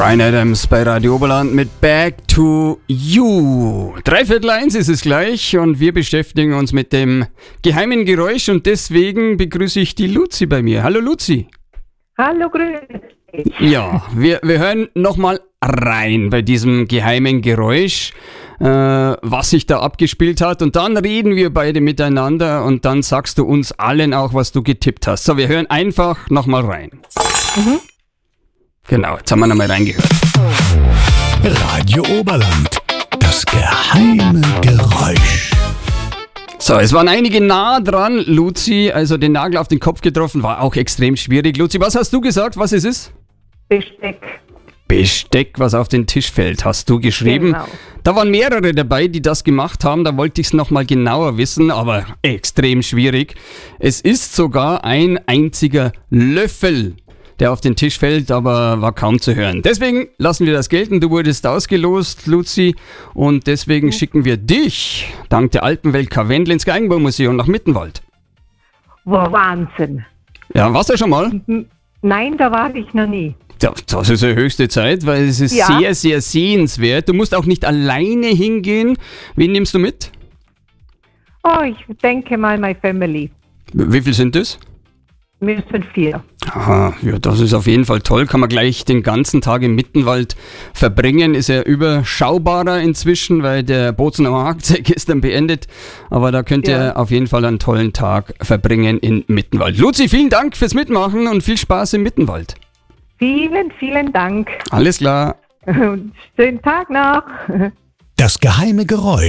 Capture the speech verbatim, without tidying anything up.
Bryan Adams bei Radio Oberland mit Back to You. Dreiviertel eins ist es gleich und wir beschäftigen uns mit dem geheimen Geräusch und deswegen begrüße ich die Luzi bei mir. Hallo Luzi. Hallo, grüß dich. Ja, wir, wir hören nochmal rein bei diesem geheimen Geräusch, äh, was sich da abgespielt hat und dann reden wir beide miteinander und dann sagst du uns allen auch, was du getippt hast. So, wir hören einfach nochmal rein. Mhm. Genau, jetzt haben wir nochmal reingehört. Radio Oberland, das geheime Geräusch. So, es waren einige nah dran, Luzi, also den Nagel auf den Kopf getroffen, war auch extrem schwierig. Luzi, was hast du gesagt, was es ist? Besteck. Besteck, was auf den Tisch fällt, hast du geschrieben. Genau. Da waren mehrere dabei, die das gemacht haben, da wollte ich es nochmal genauer wissen, aber extrem schwierig. Es ist sogar ein einziger Löffel, der auf den Tisch fällt, aber war kaum zu hören. Deswegen lassen wir das gelten. Du wurdest ausgelost, Luzi, und deswegen mhm. schicken wir dich, dank der Alpenwelt Karwendel, ins Geigenbaumuseum nach Mittenwald. Wow, Wahnsinn. Ja, warst du schon mal? Nein, da war ich noch nie. Ja, das ist ja höchste Zeit, weil es ist ja. sehr, sehr sehenswert. Du musst auch nicht alleine hingehen. Wen nimmst du mit? Oh, ich denke mal my family. Wie viel sind das? Wir sind vier. Aha, ja, das ist auf jeden Fall toll. Kann man gleich den ganzen Tag im Mittenwald verbringen. Ist ja überschaubarer inzwischen, weil der Bozener Markt gestern beendet. Aber da könnt ihr ja. auf jeden Fall einen tollen Tag verbringen in Mittenwald. Luzi, vielen Dank fürs Mitmachen und viel Spaß im Mittenwald. Vielen, vielen Dank. Alles klar. Und schönen Tag noch. Das geheime Geräusch.